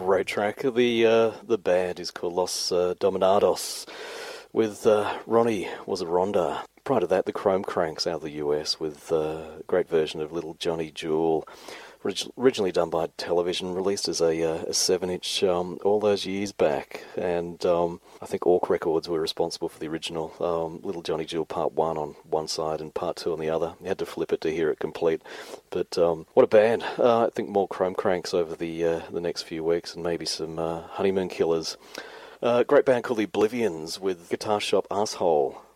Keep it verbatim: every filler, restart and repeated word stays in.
great track. The uh, the band is called Los uh, Dominados, with uh, Ronnie was a Ronda. Prior to that, the Chrome Cranks out of the U S with uh, a great version of Little Johnny Jewel, orig- originally done by Television, released as a, uh, a seven-inch um, all those years back. And um, I think Orc Records were responsible for the original um, Little Johnny Jewel Part one on one side and Part two on the other. You had to flip it to hear it complete. But um, what a band. Uh, I think more Chrome Cranks over the, uh, the next few weeks, and maybe some uh, Honeymoon Killers. A uh, great band called the Oblivions with Guitar Shop Asshole.